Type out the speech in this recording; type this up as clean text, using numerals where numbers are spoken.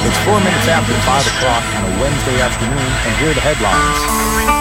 It's 4 minutes after 5 o'clock on a Wednesday afternoon, and here are the headlines.